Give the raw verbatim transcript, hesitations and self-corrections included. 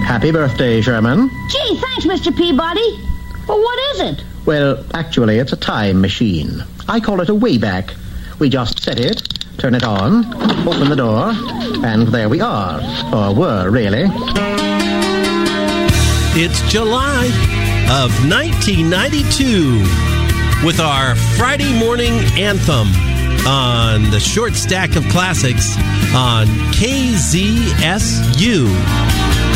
Happy birthday, Sherman. Gee, thanks, Mister Peabody. Well, what is it? Well, actually, it's a time machine. I call it a Wayback. We just set it, turn it on, open the door, and there we are. Or were, really. It's July of nineteen ninety-two with our Friday morning anthem on the short stack of classics on K Z S U.